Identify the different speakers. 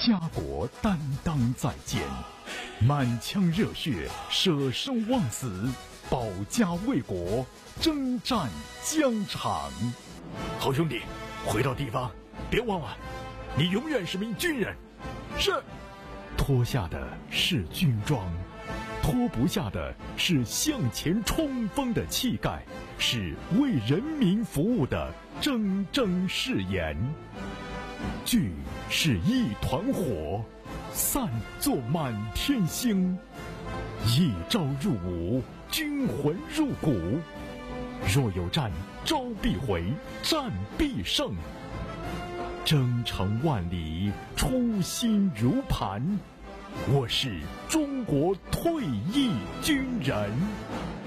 Speaker 1: 家国担当在肩，满腔热血，舍生忘死，保家卫国，征战疆场。
Speaker 2: 好兄弟，回到地方，别忘了，你永远是名军人。
Speaker 3: 是。
Speaker 1: 脱下的是军装，脱不下的是向前冲锋的气概，是为人民服务的铮铮誓言。聚是一团火，散作满天星。一朝入伍，军魂入骨。若有战，招必回，战必胜。征程万里，初心如磐。我是中国退役军人。